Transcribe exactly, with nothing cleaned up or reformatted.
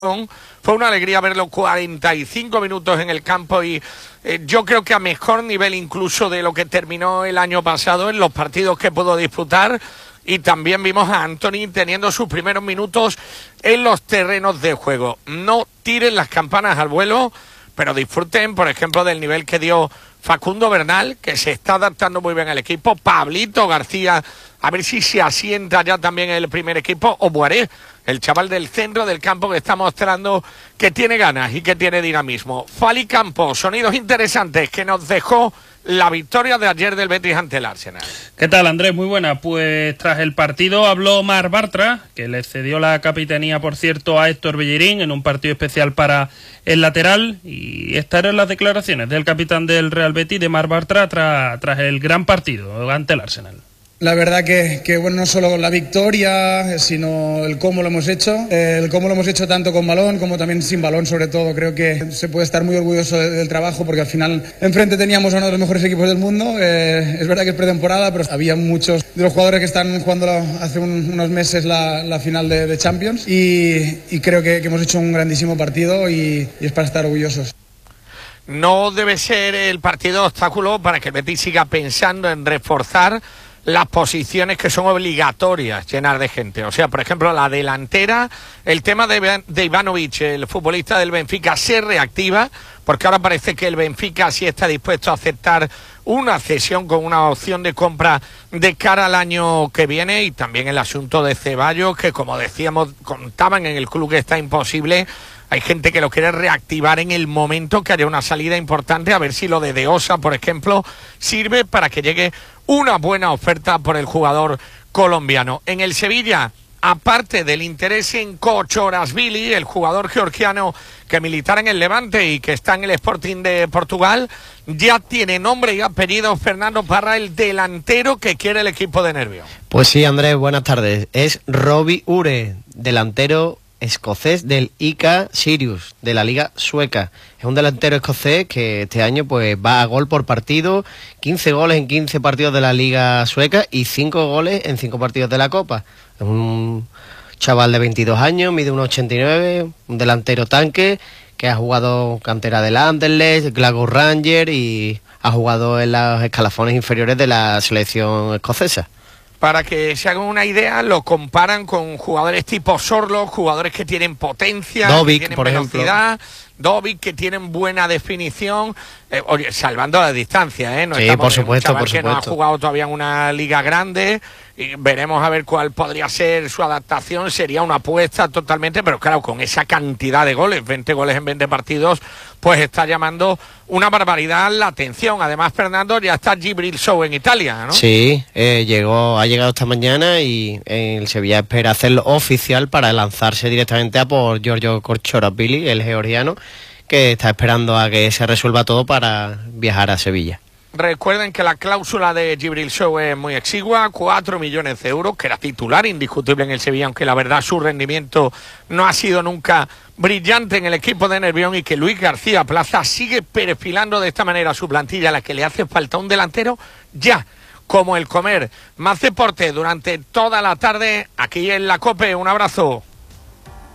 Fue una alegría verlo cuarenta y cinco minutos en el campo y eh, yo creo que a mejor nivel incluso de lo que terminó el año pasado en los partidos que pudo disputar. Y también vimos a Anthony teniendo sus primeros minutos en los terrenos de juego. No tiren las campanas al vuelo, pero disfruten, por ejemplo, del nivel que dio Facundo Bernal, que se está adaptando muy bien al equipo. Pablito García, a ver si se asienta ya también en el primer equipo. O Boaré, el chaval del centro del campo que está mostrando que tiene ganas y que tiene dinamismo. Fali Campos, sonidos interesantes que nos dejó la victoria de ayer del Betis ante el Arsenal. ¿Qué tal, Andrés? Muy buena. Pues tras el partido habló Marc Bartra, que le cedió la capitanía, por cierto, a Héctor Bellerín en un partido especial para el lateral. Y estas eran las declaraciones del capitán del Real Betis, de Marc Bartra, tras, tras el gran partido ante el Arsenal. La verdad que, que bueno, no solo la victoria, sino el cómo lo hemos hecho, el cómo lo hemos hecho tanto con balón como también sin balón, sobre todo. Creo que se puede estar muy orgulloso del trabajo porque al final enfrente teníamos a uno de los mejores equipos del mundo. Eh, es verdad que es pretemporada, pero había muchos de los jugadores que están jugando hace un, unos meses la, la final de, de Champions y, y creo que, que hemos hecho un grandísimo partido y, y es para estar orgullosos. No debe ser el partido obstáculo para que el Betis siga pensando en reforzar las posiciones que son obligatorias llenar de gente. O sea, por ejemplo, la delantera, el tema de, de Ivanovic, el futbolista del Benfica, se reactiva, porque ahora parece que el Benfica sí está dispuesto a aceptar una cesión con una opción de compra de cara al año que viene. Y también el asunto de Ceballos, que como decíamos, contaban en el club que está imposible. Hay gente que lo quiere reactivar en el momento que haya una salida importante, a ver si lo de De Osa, por ejemplo, sirve para que llegue una buena oferta por el jugador colombiano. En el Sevilla, aparte del interés en Kochorashvili, el jugador georgiano que militara en el Levante y que está en el Sporting de Portugal, ya tiene nombre y apellido Fernando Parra, el delantero que quiere el equipo de Nervión. Pues sí, Andrés, buenas tardes. Es Robbie Ure, delantero escocés del I K Sirius, de la Liga Sueca. Es un delantero escocés que este año pues va a gol por partido, quince goles en quince partidos de la Liga Sueca y cinco goles en cinco partidos de la Copa. Es un chaval de veintidós años, mide uno ochenta y nueve, un delantero tanque que ha jugado cantera del Anderlecht, Glasgow Rangers y ha jugado en los escalafones inferiores de la selección escocesa. Para que se hagan una idea, lo comparan con jugadores tipo Sorlo, jugadores que tienen potencia, Dovic, que tienen por velocidad, Dovic, que tienen buena definición, eh, oye, salvando la distancia, ¿eh? No sí, estamos por supuesto, un chaval por que supuesto. no ha jugado todavía en una liga grande, y veremos a ver cuál podría ser su adaptación. Sería una apuesta totalmente, pero claro, con esa cantidad de goles, veinte goles en veinte partidos, pues está llamando una barbaridad la atención. Además, Fernando, ya está Djibril Sow en Italia, ¿no? Sí, eh, llegó, ha llegado esta mañana y el Sevilla espera hacerlo oficial para lanzarse directamente a por Giorgio Kochorashvili, el georgiano, que está esperando a que se resuelva todo para viajar a Sevilla. Recuerden que la cláusula de Djibril Sow es muy exigua, cuatro millones de euros, que era titular indiscutible en el Sevilla, aunque la verdad su rendimiento no ha sido nunca brillante en el equipo de Nervión, y que Luis García Plaza sigue perfilando de esta manera su plantilla, a la que le hace falta un delantero ya, como el comer. Más deporte durante toda la tarde aquí en la COPE. Un abrazo.